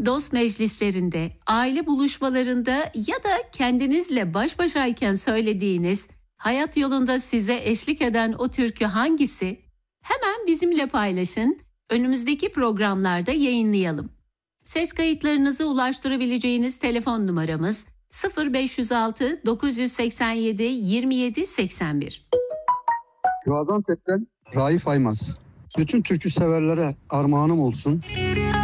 Dost meclislerinde, aile buluşmalarında ya da kendinizle baş başayken söylediğiniz, hayat yolunda size eşlik eden o türkü hangisi? Hemen bizimle paylaşın, önümüzdeki programlarda yayınlayalım. Ses kayıtlarınızı ulaştırabileceğiniz telefon numaramız 0506 987 27 81. Gaziantep'ten Raif Aymaz. Bütün türkü severlere armağanım olsun.